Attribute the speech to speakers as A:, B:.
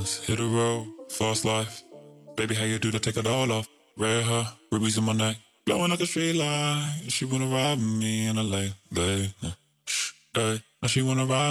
A: Hit a road, fast life. Baby, how you do to take it all off? Red hair, rubies in my neck, blowing like a street light. She wanna ride with me in a late, late. Shh, hey. Now she wanna ride.